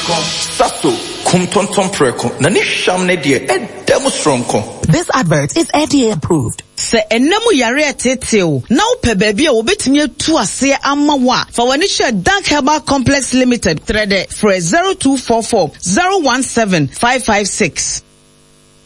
Sasso, kumtonton preko, nani shamne die, demonstronko. This advert is FDA approved. Se enemu yare teteo na upe baby a wobetumi atu ase ama wa fa wani share Dark Herbal Complex Limited thread for 0244 017 556